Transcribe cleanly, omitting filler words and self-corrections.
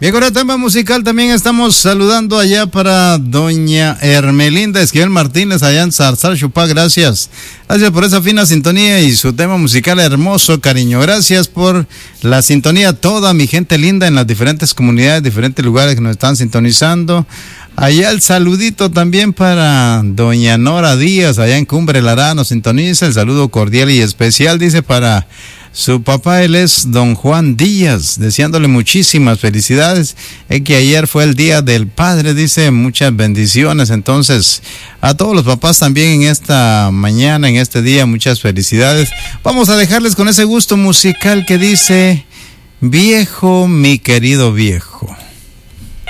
Bien, con el tema musical también estamos saludando allá para doña Hermelinda Esquivel Martínez, allá en Zarzal, Chupá. Gracias. Gracias por esa fina sintonía y su tema musical hermoso, cariño. Gracias por la sintonía, toda mi gente linda en las diferentes comunidades, diferentes lugares que nos están sintonizando. Allá el saludito también para doña Nora Díaz, allá en Cumbre Lara, nos sintoniza. El saludo cordial y especial, dice, para su papá. Él es don Juan Díaz, deseándole muchísimas felicidades. Es que ayer fue el Día del Padre, dice, muchas bendiciones. Entonces, a todos los papás también en esta mañana, en este día, muchas felicidades. Vamos a dejarles con ese gusto musical que dice: viejo, mi querido viejo.